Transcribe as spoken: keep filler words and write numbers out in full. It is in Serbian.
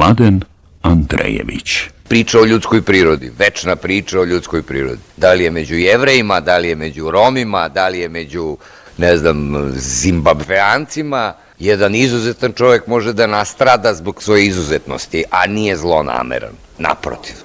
Mladen Andrejević. Priča o ljudskoj prirodi, večna priča o ljudskoj prirodi. Da li je među Jevrejima, da li je među Romima, da li je među, ne znam, Zimbabveancima. Jedan izuzetan čovjek može da nastrada zbog svoje izuzetnosti, a nije zlonameran. Naprotiv.